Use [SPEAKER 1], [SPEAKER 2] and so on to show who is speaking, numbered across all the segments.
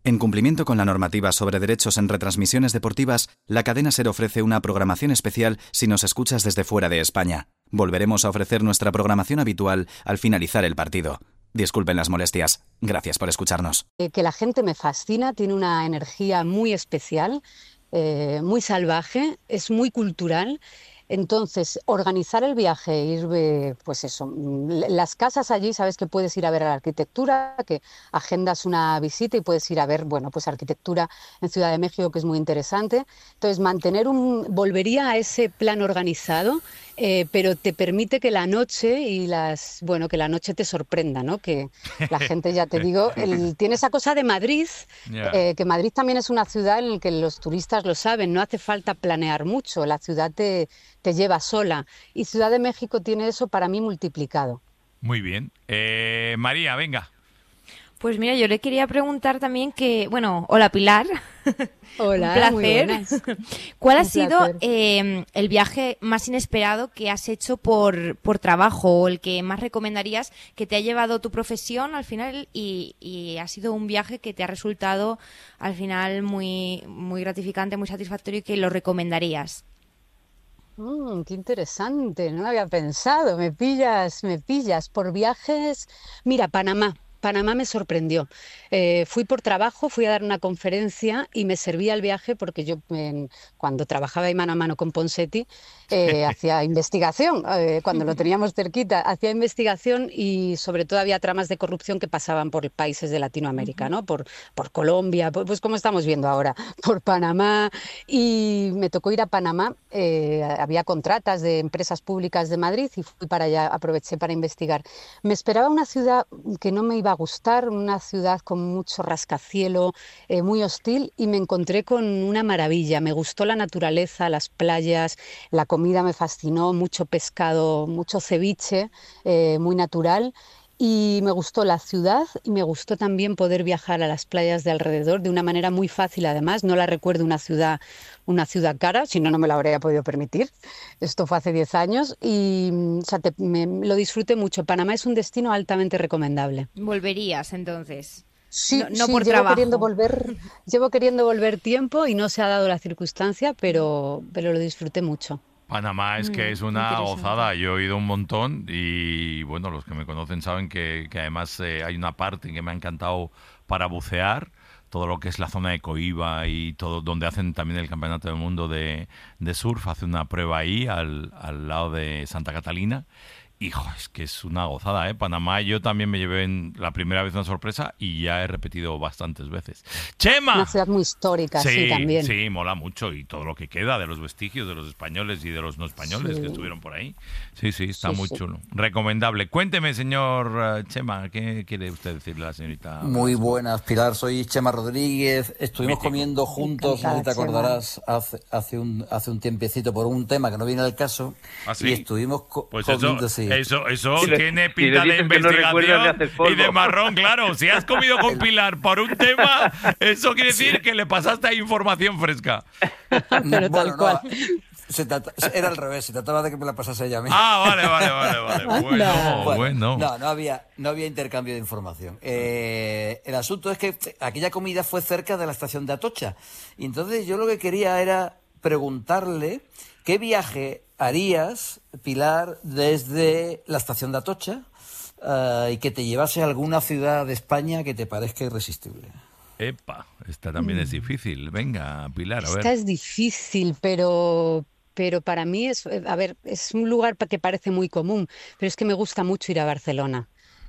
[SPEAKER 1] En cumplimiento con la normativa sobre derechos en retransmisiones deportivas, la cadena SER ofrece una programación especial si nos escuchas desde fuera de España. Volveremos a ofrecer nuestra programación habitual al finalizar el partido. Disculpen las molestias. Gracias por escucharnos.
[SPEAKER 2] Que la gente me fascina, tiene una energía muy especial, muy salvaje, es muy cultural. Entonces, organizar el viaje, ir, pues eso, las casas allí, sabes que puedes ir a ver la arquitectura, que agendas una visita y puedes ir a ver, bueno, pues arquitectura en Ciudad de México, que es muy interesante. Entonces, volvería a ese plan organizado, pero te permite que la noche que la noche te sorprenda, ¿no? Que la gente, ya te digo, tiene esa cosa de Madrid, que Madrid también es una ciudad en la que los turistas lo saben, no hace falta planear mucho, la ciudad te lleva sola. Y Ciudad de México tiene eso para mí multiplicado.
[SPEAKER 3] Muy bien. María, venga.
[SPEAKER 4] Pues mira, yo le quería preguntar también hola Pilar.
[SPEAKER 2] Hola,
[SPEAKER 4] un placer.
[SPEAKER 2] muy buenas.
[SPEAKER 4] ¿Cuál ha sido el viaje más inesperado que has hecho por trabajo o el que más recomendarías que te ha llevado tu profesión al final y ha sido un viaje que te ha resultado al final muy, muy gratificante, muy satisfactorio y que lo recomendarías?
[SPEAKER 2] Qué interesante, no lo había pensado, me pillas. Por viajes, mira, Panamá me sorprendió. Fui por trabajo, fui a dar una conferencia y me servía el viaje porque yo cuando trabajaba ahí mano a mano con Ponseti hacía investigación, cuando lo teníamos cerquita, hacía investigación y sobre todo había tramas de corrupción que pasaban por países de Latinoamérica, ¿no? Por Colombia, pues como estamos viendo ahora, por Panamá, y me tocó ir a Panamá, había contratas de empresas públicas de Madrid y fui para allá, aproveché para investigar. Me esperaba una ciudad que no me iba a gustar, una ciudad con mucho rascacielo, muy hostil, y me encontré con una maravilla. Me gustó la naturaleza, las playas, la comida me fascinó, mucho pescado, mucho ceviche, muy natural. Y me gustó la ciudad y me gustó también poder viajar a las playas de alrededor de una manera muy fácil, además. No la recuerdo una ciudad cara, si no, no me la habría podido permitir. Esto fue hace 10 años y o sea, lo disfruté mucho. Panamá es un destino altamente recomendable.
[SPEAKER 4] ¿Volverías entonces?
[SPEAKER 2] Sí,
[SPEAKER 4] No
[SPEAKER 2] sí,
[SPEAKER 4] por trabajo.
[SPEAKER 2] llevo queriendo volver tiempo y no se ha dado la circunstancia, pero lo disfruté mucho.
[SPEAKER 3] Panamá es que es una gozada. Yo he ido un montón y, bueno, los que me conocen saben que además hay una parte que me ha encantado para bucear, todo lo que es la zona de Coiba y todo, donde hacen también el Campeonato del Mundo de surf, hace una prueba ahí al lado de Santa Catalina. Hijo, es que es una gozada, ¿eh? Panamá, yo también me llevé la primera vez una sorpresa y ya he repetido bastantes veces. ¡Chema!
[SPEAKER 2] Una ciudad muy histórica, sí, también.
[SPEAKER 3] Sí, mola mucho y todo lo que queda de los vestigios de los españoles y de los no españoles que estuvieron por ahí. Sí, está muy chulo. Recomendable. Cuénteme, señor Chema, ¿qué quiere usted decirle a la señorita?
[SPEAKER 5] Muy buenas, Pilar. Soy Chema Rodríguez. Estuvimos comiendo juntos, no sé si te acordarás, hace un tiempecito por un tema que no viene al caso.
[SPEAKER 3] ¿Ah, sí?
[SPEAKER 5] Y estuvimos
[SPEAKER 3] pues
[SPEAKER 5] comiendo, sí.
[SPEAKER 3] Eso tiene pinta de investigación y de marrón, claro. Si has comido con Pilar por un tema, eso quiere decir que le pasaste ahí información fresca.
[SPEAKER 2] Pero tal cual.
[SPEAKER 5] Era al revés, se trataba de que me la pasase ella a mí.
[SPEAKER 3] Vale. Bueno.
[SPEAKER 5] No había intercambio de información. El asunto es que aquella comida fue cerca de la estación de Atocha. Y entonces yo lo que quería era preguntarle qué viaje harías, Pilar, desde la estación de Atocha y que te llevase a alguna ciudad de España que te parezca irresistible.
[SPEAKER 3] Epa, esta también es difícil. Venga, Pilar, a ver.
[SPEAKER 2] Esta es difícil, pero para mí es un lugar que parece muy común, pero es que me gusta mucho ir a Barcelona.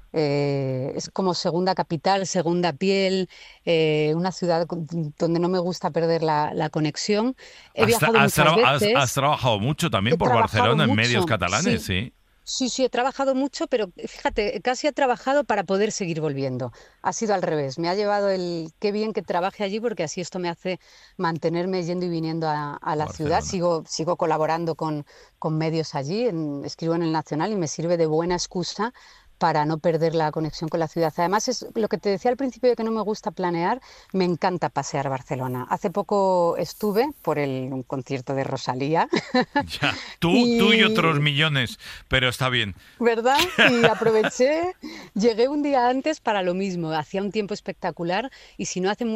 [SPEAKER 2] Es como segunda capital, segunda piel, una ciudad donde no me gusta perder la conexión. He viajado muchas veces.
[SPEAKER 3] Has trabajado mucho también por Barcelona en medios catalanes, sí.
[SPEAKER 2] Sí, he trabajado mucho, pero fíjate, casi he trabajado para poder seguir volviendo. Ha sido al revés. Me ha llevado qué bien que trabaje allí, porque así esto me hace mantenerme yendo y viniendo a la ciudad. Sigo colaborando con medios allí, escribo en El Nacional y me sirve de buena excusa para no perder la conexión con la ciudad. Además, es lo que te decía al principio de que no me gusta planear, me encanta pasear Barcelona. Hace poco estuve por un concierto de Rosalía.
[SPEAKER 3] Ya, tú y otros millones, pero está bien.
[SPEAKER 2] ¿Verdad? Y aproveché, llegué un día antes para lo mismo. Hacía un tiempo espectacular y si no hace